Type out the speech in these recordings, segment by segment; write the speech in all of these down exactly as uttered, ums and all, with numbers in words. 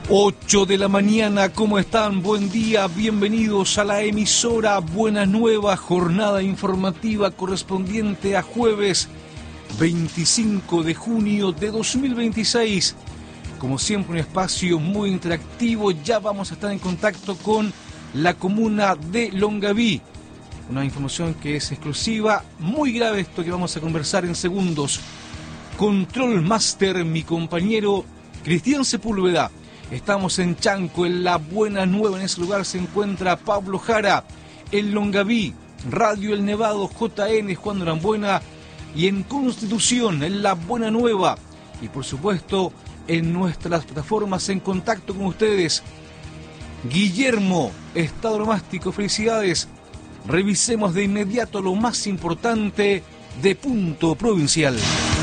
ocho de la mañana, ¿cómo están? Buen día, bienvenidos a la emisora Buenas Nuevas, jornada informativa correspondiente a jueves veinticinco de junio de dos mil veintiséis. Como siempre, un espacio muy interactivo. Ya vamos a estar en contacto con la comuna de Longaví. Una información que es exclusiva, muy grave esto que vamos a conversar en segundos. Control Master, mi compañero Cristian Sepúlveda. Estamos en Chanco, en la Buena Nueva. En ese lugar se encuentra Pablo Jara. En Longaví, Radio El Nevado, J N, Juan Norambuena. Y en Constitución, en la Buena Nueva. Y por supuesto, en nuestras plataformas en contacto con ustedes. Guillermo, Estado Nomástico, felicidades. Revisemos de inmediato lo más importante de Punto Provincial.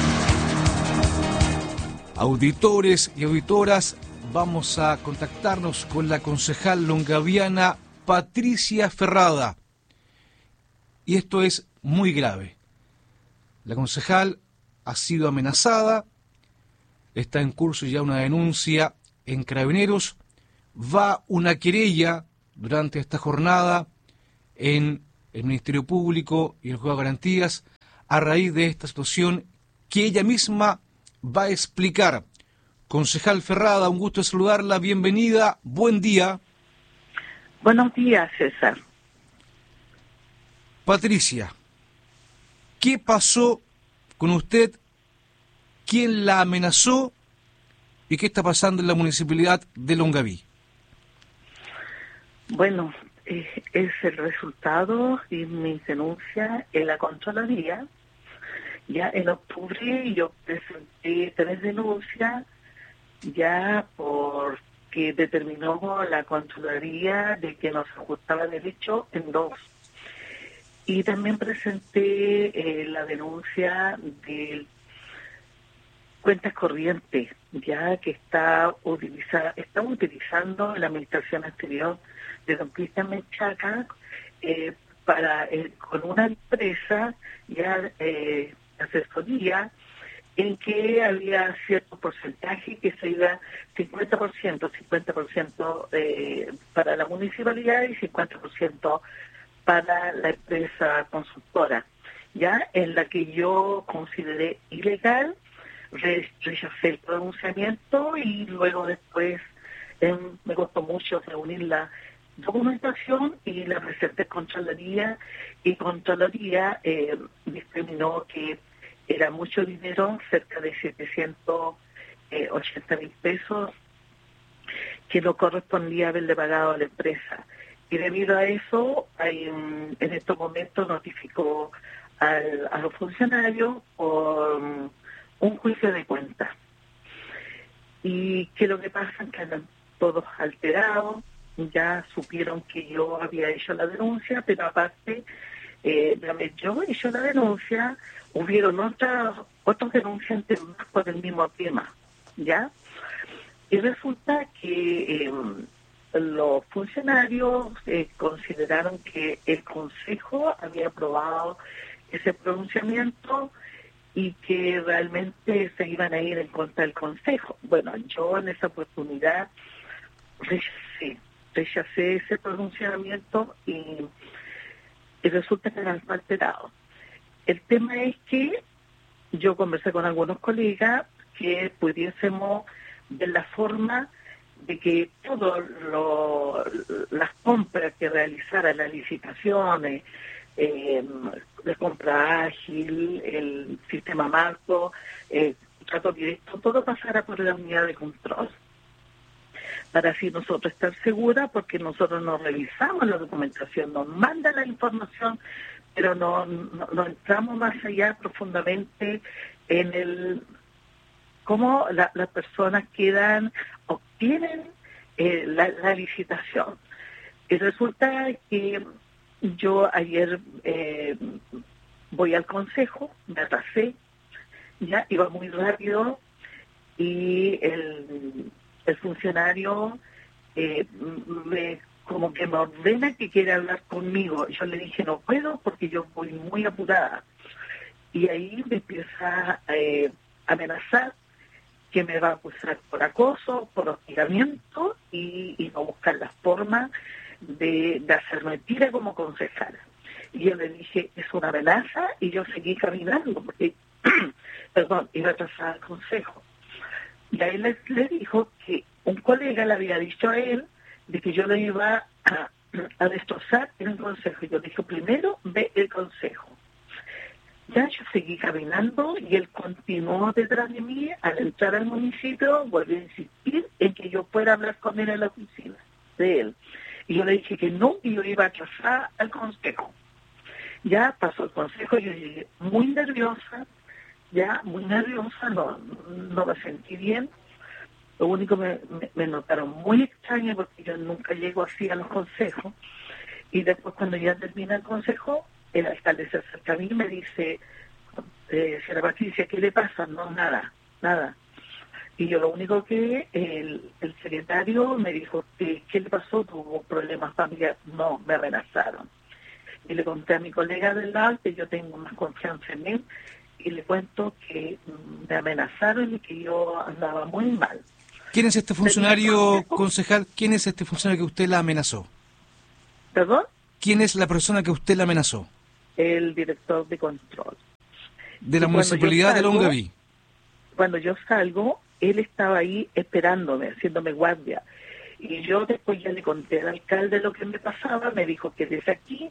Auditores y auditoras, vamos a contactarnos con la concejal longaviana Patricia Ferrada. Y esto es muy grave. La concejal ha sido amenazada, está en curso ya una denuncia en Carabineros, va una querella durante esta jornada en el Ministerio Público y el Juzgado de Garantías a raíz de esta situación que ella misma va a explicar. Concejal Ferrada, un gusto saludarla, bienvenida, buen día. Buenos días, César. Patricia, ¿qué pasó con usted? ¿Quién la amenazó? ¿Y qué está pasando en la municipalidad de Longaví? Bueno, eh, es el resultado de mi denuncia en la Contraloría. Ya en octubre yo presenté tres denuncias, ya porque determinó la Contraloría de que no se ajustaba derecho en dos. Y también presenté eh, la denuncia de cuentas corrientes, ya que está utiliza, está utilizando la administración anterior de don Cristian Menchaca eh, para eh, con una empresa ya eh, asesoría en que había cierto porcentaje que se iba cincuenta por ciento, cincuenta por ciento eh, para la municipalidad y cincuenta por ciento para la empresa consultora, ya en la que yo consideré ilegal, re, rechacé el pronunciamiento y luego después eh, me costó mucho reunir la documentación y la presenté Contraloría y Contraloría eh, determinó que era mucho dinero, cerca de setecientos ochenta mil pesos, que no correspondía haberle pagado a la empresa. Y debido a eso, hay un, en estos momentos notificó al, a los funcionarios por um, un juicio de cuentas. Y que lo que pasa es que andan todos alterados, ya supieron que yo había hecho la denuncia, pero aparte, eh, yo he hecho la denuncia, hubieron otras otros denunciantes más por el mismo tema, ¿ya? Y resulta que eh, los funcionarios eh, consideraron que el Consejo había aprobado ese pronunciamiento y que realmente se iban a ir en contra del Consejo. Bueno, yo en esa oportunidad rechacé, rechacé ese pronunciamiento y, y resulta que eran alterados. El tema es que yo conversé con algunos colegas que pudiésemos ver la forma de que todas las compras que realizara, las licitaciones, eh, de compra ágil, el sistema marco, eh, trato directo, todo pasara por la unidad de control, para así nosotros estar seguras, porque nosotros no revisamos la documentación, nos manda la información, pero no, no, no entramos más allá profundamente en el cómo la, las personas quedan, obtienen eh, la, la licitación. Y resulta que yo ayer eh, voy al consejo, me atrasé, ya iba muy rápido y el, el funcionario eh, me como que me ordena que quiere hablar conmigo. Yo le dije no puedo porque yo voy muy apurada. Y ahí me empieza eh, a amenazar que me va a acusar por acoso, por hostigamiento y, y va a buscar las formas de, de hacer mentira como concejala. Y yo le dije, es una amenaza, y yo seguí caminando porque, perdón, iba a pasar al consejo. Y ahí le, le dijo que un colega le había dicho a él de que yo le iba a, a destrozar en el consejo. Y yo dije, primero ve el consejo. Ya yo seguí caminando y él continuó detrás de mí. Al entrar al municipio volvió a insistir en que yo fuera a hablar con él en la oficina de él. Y yo le dije que no, y yo iba a trazar al consejo. Ya pasó el consejo, yo llegué muy nerviosa, ya muy nerviosa, no, no me sentí bien. Lo único me, me, me notaron muy extraña porque yo nunca llego así a los consejos. Y después cuando ya termina el consejo, el alcalde se acerca a mí y me dice, eh, señora Patricia, ¿qué le pasa? No, nada, nada. Y yo lo único que el, el secretario me dijo, ¿qué, ¿qué le pasó? ¿Tuvo problemas familiares? No, me amenazaron. Y le conté a mi colega del lado que yo tengo más confianza en él y le cuento que me amenazaron y que yo andaba muy mal. ¿Quién es este funcionario, concejal? ¿Quién es este funcionario que usted la amenazó? ¿Perdón? ¿Quién es la persona que usted la amenazó? El director de control. De la municipalidad de Longaví. Cuando yo salgo, él estaba ahí esperándome, haciéndome guardia. Y yo después ya le conté al alcalde lo que me pasaba, me dijo que desde aquí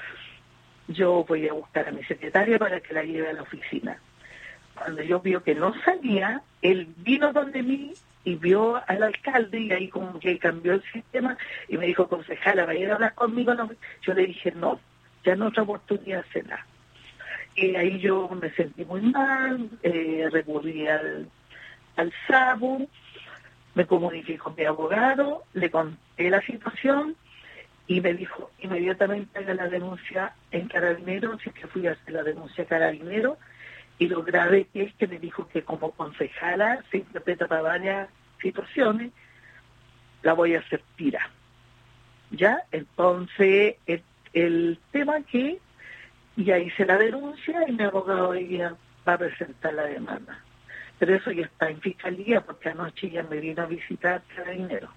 yo voy a buscar a mi secretaria para que la lleve a la oficina. Cuando yo vio que no salía, él vino donde mí y vio al alcalde y ahí como que cambió el sistema y me dijo, concejala, ¿va a ir a hablar conmigo? No. Yo le dije, no, ya no otra oportunidad será. Y ahí yo me sentí muy mal, eh, recurrí al, al SABU, me comuniqué con mi abogado, le conté la situación y me dijo inmediatamente haga la denuncia en Carabineros, así que fui a hacer la denuncia a Carabineros. Y lo grave es que me dijo que como concejala se interpreta para varias situaciones, la voy a hacer tira. ¿Ya? Entonces, el, el tema que ya hice la denuncia y mi abogado hoy día va a presentar la demanda. Pero eso ya está en fiscalía porque anoche ya me vino a visitar Carabineros.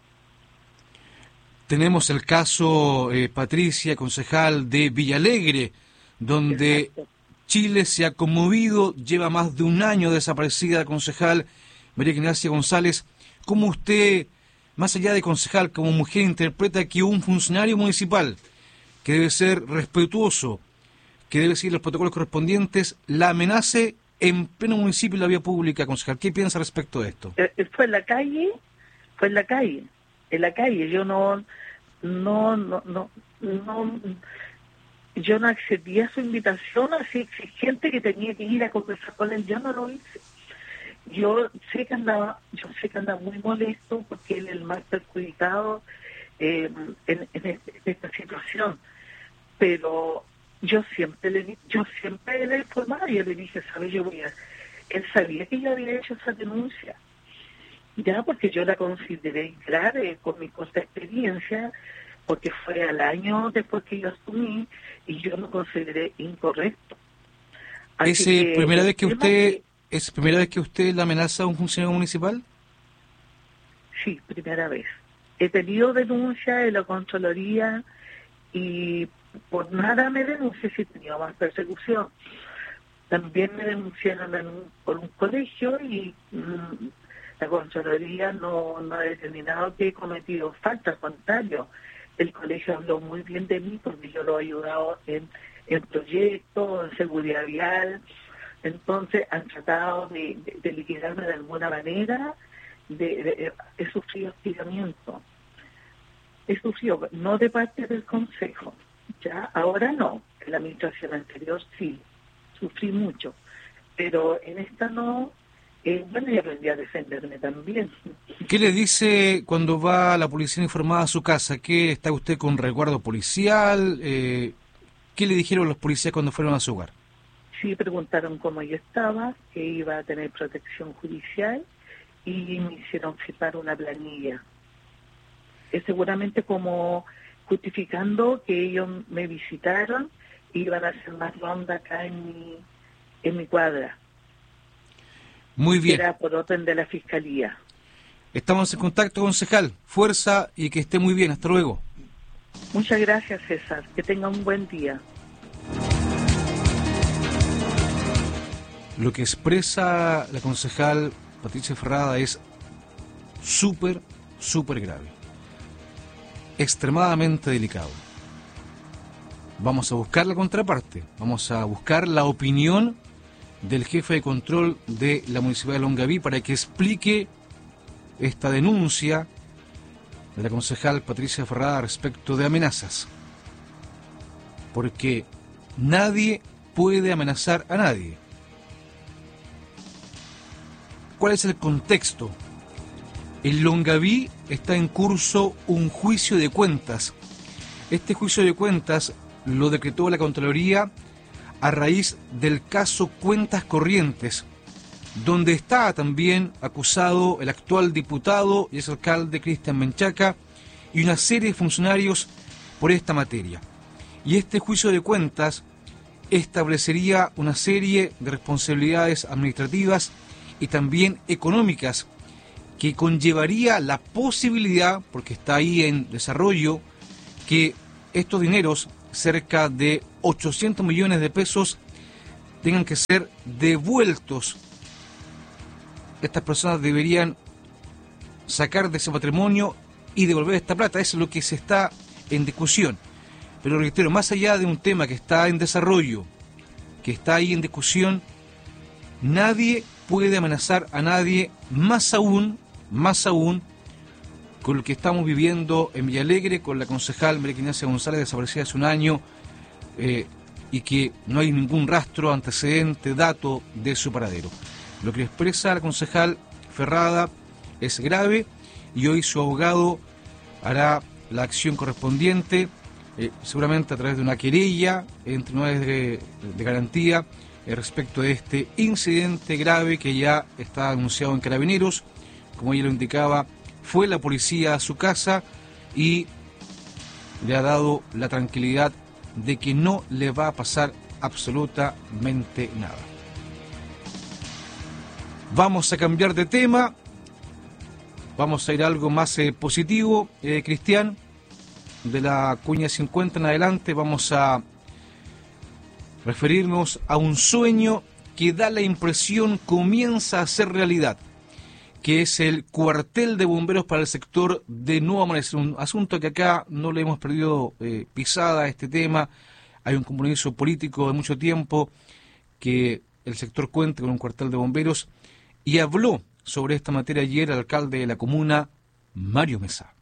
Tenemos el caso, eh, Patricia, concejal de Villalegre, donde... Exacto. Chile se ha conmovido, lleva más de un año desaparecida la concejal María Ignacia González. ¿Cómo usted, más allá de concejal, como mujer, interpreta que un funcionario municipal, que debe ser respetuoso, que debe seguir los protocolos correspondientes, la amenace en pleno municipio y la vía pública, concejal? ¿Qué piensa respecto de esto? Eh, fue en la calle, fue en la calle, en la calle. Yo no, no, no, no, no... Yo no accedí a su invitación así exigente que tenía que ir a conversar con él. Yo no lo hice. Yo sé que andaba, yo sé que andaba muy molesto porque él es el más perjudicado eh, en, en, en esta situación. Pero yo siempre le yo siempre le informaba y yo le dije, ¿sabes? Yo voy a... Él sabía que yo había hecho esa denuncia. Ya, porque yo la consideré grave con mi corta experiencia, porque fue al año después que yo asumí y yo lo consideré incorrecto. ¿Es eh, primera vez que usted que, es primera vez que usted la amenaza a un funcionario municipal? Sí, primera vez. He tenido denuncia en la Contraloría y por nada me denuncié si he tenido más persecución. También me denunciaron en un, por un colegio y mmm, la Contraloría no, no ha determinado que he cometido falta, al contrario. El colegio habló muy bien de mí porque yo lo he ayudado en, en proyectos, en seguridad vial. Entonces han tratado de, de, de liquidarme de alguna manera. De, de, de, he sufrido hostigamiento. He sufrido, no de parte del consejo. Ya, ahora no. En la administración anterior sí, sufrí mucho. Pero en esta no. Eh, bueno, y aprendí a defenderme también. ¿Qué le dice cuando va la policía informada a su casa? ¿Qué está usted con resguardo policial? Eh, ¿Qué le dijeron los policías cuando fueron a su hogar? Sí, preguntaron cómo yo estaba, que iba a tener protección judicial y me hicieron firmar una planilla. Es seguramente como justificando que ellos me visitaron y iban a hacer más ronda acá en mi, en mi cuadra. Muy bien. Era por orden de la Fiscalía. Estamos en contacto, concejal. Fuerza y que esté muy bien. Hasta luego. Muchas gracias, César. Que tenga un buen día. Lo que expresa la concejal Patricia Ferrada es súper, súper grave. Extremadamente delicado. Vamos a buscar la contraparte. Vamos a buscar la opinión del jefe de control de la Municipalidad de Longaví para que explique esta denuncia de la concejal Patricia Ferrada respecto de amenazas. Porque nadie puede amenazar a nadie. ¿Cuál es el contexto? En Longaví está en curso un juicio de cuentas. Este juicio de cuentas lo decretó la Contraloría a raíz del caso Cuentas Corrientes, donde está también acusado el actual diputado y exalcalde Cristian Menchaca y una serie de funcionarios por esta materia. Y este juicio de cuentas establecería una serie de responsabilidades administrativas y también económicas que conllevaría la posibilidad, porque está ahí en desarrollo, que estos dineros, cerca de ochocientos millones de pesos, tengan que ser devueltos. Estas personas deberían sacar de ese patrimonio y devolver esta plata. Eso es lo que se está en discusión. Pero reitero, más allá de un tema que está en desarrollo, que está ahí en discusión, nadie puede amenazar a nadie, más aún, más aún, con lo que estamos viviendo en Villalegre, con la concejal María Ignacia González, desaparecida hace un año, eh, y que no hay ningún rastro, antecedente, dato de su paradero. Lo que expresa la concejal Ferrada es grave y hoy su abogado hará la acción correspondiente, eh, seguramente a través de una querella en tribunales de, de garantía, eh, respecto de este incidente grave que ya está anunciado en Carabineros. Como ella lo indicaba, fue la policía a su casa y le ha dado la tranquilidad de que no le va a pasar absolutamente nada. Vamos a cambiar de tema, vamos a ir a algo más eh, positivo, eh, Cristian, de la cuña cincuenta en adelante. Vamos a referirnos a un sueño que da la impresión comienza a ser realidad, que es el cuartel de bomberos para el sector de Nuevo Amanecer, un asunto que acá no le hemos perdido eh, pisada a este tema. Hay un compromiso político de mucho tiempo que el sector cuente con un cuartel de bomberos, y habló sobre esta materia ayer el alcalde de la comuna, Mario Mesa.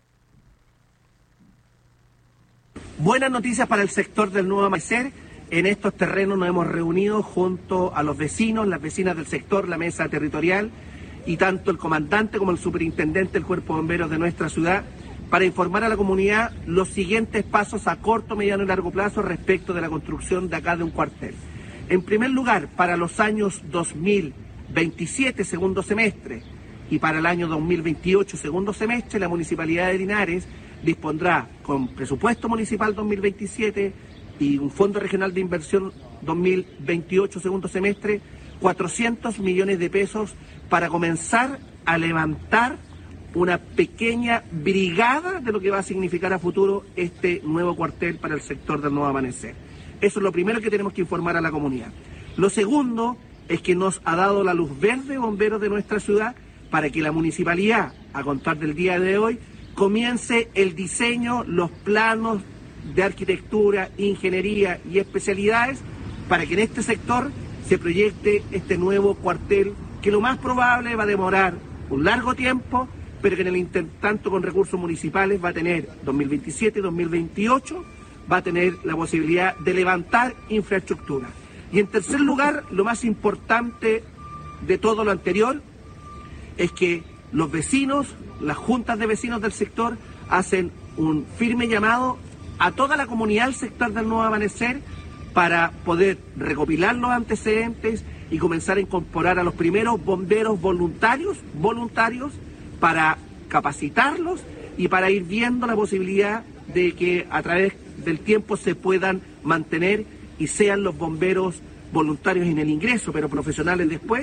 Buenas noticias para el sector del Nuevo Amanecer. En estos terrenos nos hemos reunido junto a los vecinos, las vecinas del sector, la mesa territorial, y tanto el comandante como el superintendente del Cuerpo de Bomberos de nuestra ciudad, para informar a la comunidad los siguientes pasos a corto, mediano y largo plazo respecto de la construcción de acá de un cuartel. En primer lugar, para los años dos mil veintisiete, segundo semestre, y para el año dos mil veintiocho, segundo semestre, la Municipalidad de Linares dispondrá con presupuesto municipal dos mil veintisiete y un Fondo Regional de Inversión dos mil veintiocho, segundo semestre, cuatrocientos millones de pesos para comenzar a levantar una pequeña brigada de lo que va a significar a futuro este nuevo cuartel para el sector del Nuevo Amanecer. Eso es lo primero que tenemos que informar a la comunidad. Lo segundo es que nos ha dado la luz verde bomberos de nuestra ciudad para que la municipalidad, a contar del día de hoy, comience el diseño, los planos de arquitectura, ingeniería y especialidades para que en este sector se proyecte este nuevo cuartel, que lo más probable va a demorar un largo tiempo, pero que en el intertanto con recursos municipales va a tener dos mil veintisiete y dos mil veintiocho, va a tener la posibilidad de levantar infraestructura. Y en tercer lugar, lo más importante de todo lo anterior es que los vecinos, las juntas de vecinos del sector, hacen un firme llamado a toda la comunidad del sector del Nuevo Amanecer para poder recopilar los antecedentes y comenzar a incorporar a los primeros bomberos voluntarios, voluntarios para capacitarlos y para ir viendo la posibilidad de que a través del tiempo se puedan mantener y sean los bomberos voluntarios en el ingreso, pero profesionales después,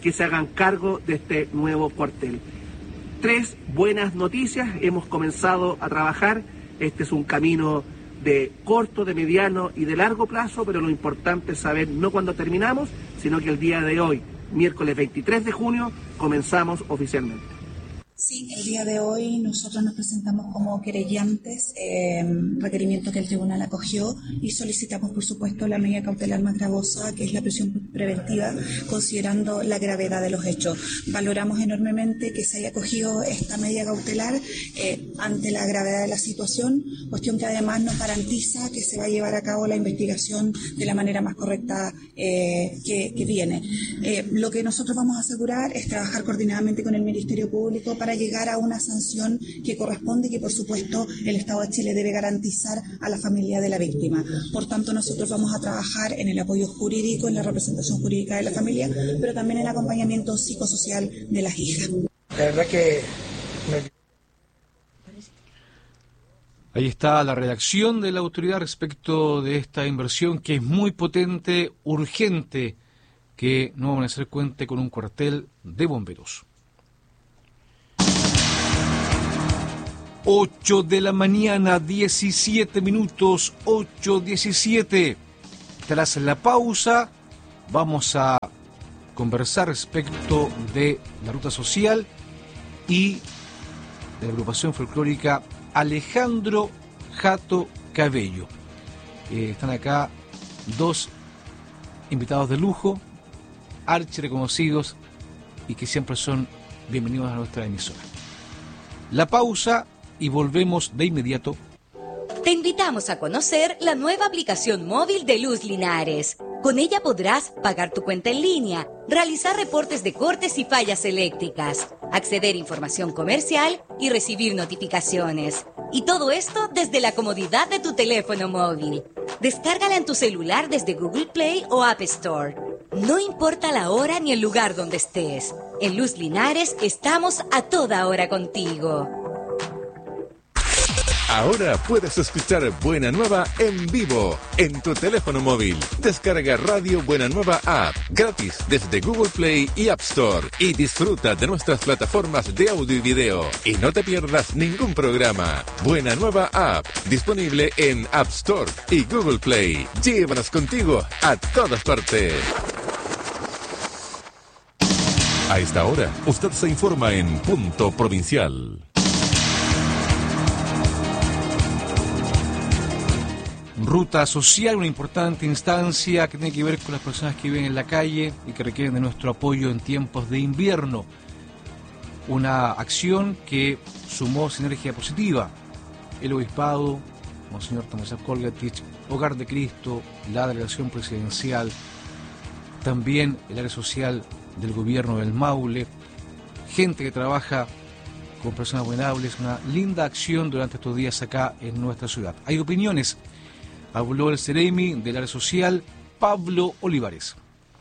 que se hagan cargo de este nuevo cuartel. Tres buenas noticias, hemos comenzado a trabajar, este es un camino de corto, de mediano y de largo plazo, pero lo importante es saber no cuándo terminamos, sino que el día de hoy, miércoles veintitrés de junio, comenzamos oficialmente. Sí, el día de hoy nosotros nos presentamos como querellantes, eh, requerimiento que el tribunal acogió, y solicitamos, por supuesto, la medida cautelar más gravosa, que es la prisión preventiva, considerando la gravedad de los hechos. Valoramos enormemente que se haya acogido esta medida cautelar eh, ante la gravedad de la situación, cuestión que además nos garantiza que se va a llevar a cabo la investigación de la manera más correcta eh, que, que viene. Eh, lo que nosotros vamos a asegurar es trabajar coordinadamente con el Ministerio Público para para llegar a una sanción que corresponde y que, por supuesto, el Estado de Chile debe garantizar a la familia de la víctima. Por tanto, nosotros vamos a trabajar en el apoyo jurídico, en la representación jurídica de la familia, pero también en el acompañamiento psicosocial de las hijas. La verdad que... Ahí está la redacción de la autoridad respecto de esta inversión, que es muy potente, urgente, que Nuevo Amanecer cuente con un cuartel de bomberos. ocho de la mañana, diecisiete minutos, ocho diecisiete. Tras la pausa, vamos a conversar respecto de la ruta social y de la agrupación folclórica Alejandro Jato Cabello. Eh, están acá dos invitados de lujo, archi reconocidos y que siempre son bienvenidos a nuestra emisora. La pausa y volvemos de inmediato. Te invitamos a conocer la nueva aplicación móvil de Luz Linares. Con ella podrás pagar tu cuenta en línea, realizar reportes de cortes y fallas eléctricas, acceder a información comercial y recibir notificaciones. Y todo esto desde la comodidad de tu teléfono móvil. Descárgala en tu celular desde Google Play o App Store. No importa la hora ni el lugar donde estés. En Luz Linares estamos a toda hora contigo. Ahora puedes escuchar Buena Nueva en vivo en tu teléfono móvil. Descarga Radio Buena Nueva App gratis desde Google Play y App Store y disfruta de nuestras plataformas de audio y video. Y no te pierdas ningún programa. Buena Nueva App, disponible en App Store y Google Play. Llévanos contigo a todas partes. A esta hora, usted se informa en Punto Provincial. Ruta social, una importante instancia que tiene que ver con las personas que viven en la calle y que requieren de nuestro apoyo en tiempos de invierno. Una acción que sumó sinergia positiva. El Obispado, Monseñor Tomás Colgatich, Hogar de Cristo, la Delegación Presidencial, también el área social del gobierno del Maule, gente que trabaja con personas vulnerables, una linda acción durante estos días acá en nuestra ciudad. Hay opiniones. Habló el Ceremi del área social, Pablo Olivares.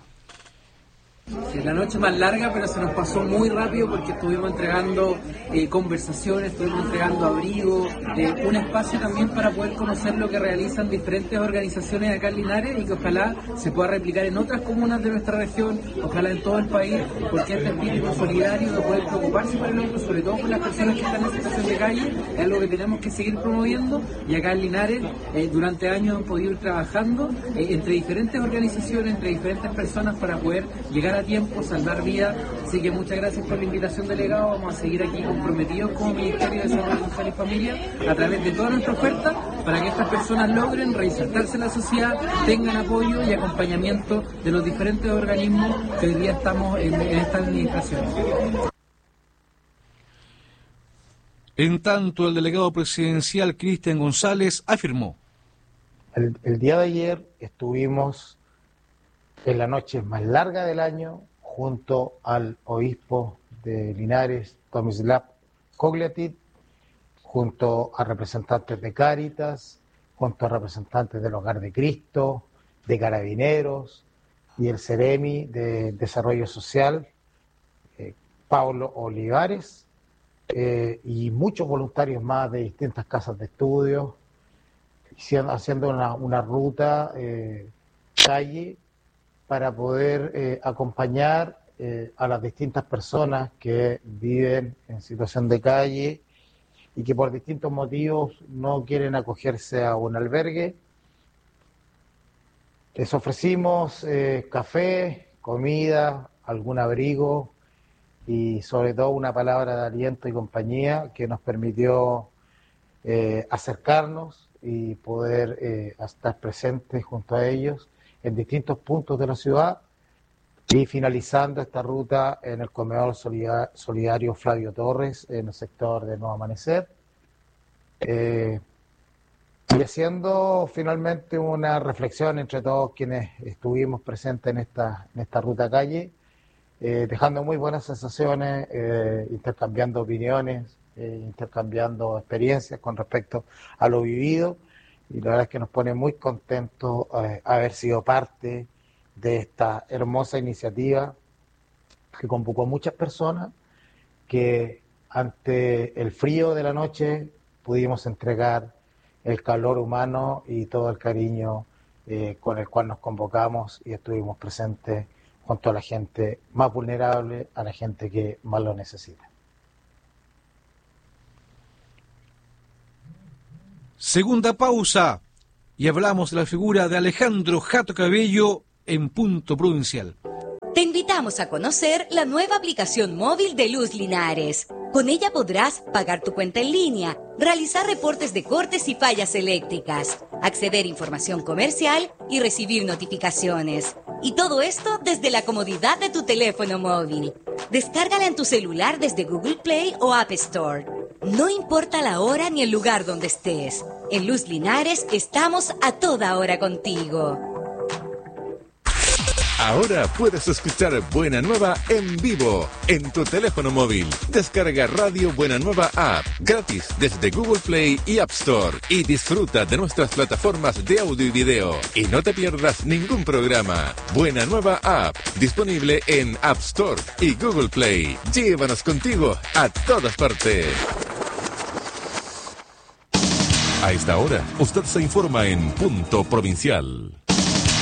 La noche más larga, pero se nos pasó muy rápido porque estuvimos entregando eh, conversaciones, estuvimos entregando abrigo, eh, un espacio también para poder conocer lo que realizan diferentes organizaciones acá en Linares y que ojalá se pueda replicar en otras comunas de nuestra región, ojalá en todo el país, porque este espíritu solidario de poder preocuparse por el otro, sobre todo por las personas que están en situación de calle, es algo que tenemos que seguir promoviendo. Y acá en Linares eh, durante años hemos podido ir trabajando eh, entre diferentes organizaciones, entre diferentes personas para poder llegar a tiempo, salvar vidas. Así que muchas gracias por la invitación, delegado. Vamos a seguir aquí comprometidos como Ministerio de Desarrollo Social y Familia a través de toda nuestra oferta para que estas personas logren reinsertarse en la sociedad, tengan apoyo y acompañamiento de los diferentes organismos que hoy día estamos en, en esta administración. En tanto, el delegado presidencial Cristian González afirmó: el, el día de ayer estuvimos en la noche más larga del año junto al obispo de Linares, Tomislav Kogliatit, junto a representantes de Cáritas, junto a representantes del Hogar de Cristo, de Carabineros y el Ceremi de Desarrollo Social, eh, Pablo Olivares, eh, y muchos voluntarios más de distintas casas de estudio, haciendo una, una ruta eh, calle para poder eh, acompañar eh, a las distintas personas que viven en situación de calle y que por distintos motivos no quieren acogerse a un albergue. Les ofrecimos eh, café, comida, algún abrigo y sobre todo una palabra de aliento y compañía que nos permitió eh, acercarnos y poder eh, estar presentes junto a ellos en distintos puntos de la ciudad y finalizando esta ruta en el comedor solidario Flavio Torres en el sector de Nuevo Amanecer. Eh, y haciendo finalmente una reflexión entre todos quienes estuvimos presentes en esta, en esta ruta calle, eh, dejando muy buenas sensaciones, eh, intercambiando opiniones, eh, intercambiando experiencias con respecto a lo vivido, y la verdad es que nos pone muy contentos eh, haber sido parte de esta hermosa iniciativa que convocó a muchas personas, que ante el frío de la noche pudimos entregar el calor humano y todo el cariño eh, con el cual nos convocamos y estuvimos presentes junto a la gente más vulnerable, a la gente que más lo necesita. Segunda pausa y hablamos de la figura de Alejandro Jato Cabello en Punto Provincial. Te invitamos a conocer la nueva aplicación móvil de Luz Linares. Con ella podrás pagar tu cuenta en línea, realizar reportes de cortes y fallas eléctricas, acceder a información comercial y recibir notificaciones. Y todo esto desde la comodidad de tu teléfono móvil. Descárgala en tu celular desde Google Play o App Store. No importa la hora ni el lugar donde estés. En Luz Linares estamos a toda hora contigo. Ahora puedes escuchar Buena Nueva en vivo en tu teléfono móvil. Descarga Radio Buena Nueva App gratis desde Google Play y App Store y disfruta de nuestras plataformas de audio y video. Y no te pierdas ningún programa. Buena Nueva App, disponible en App Store y Google Play. Llévanos contigo a todas partes. A esta hora, usted se informa en Punto Provincial.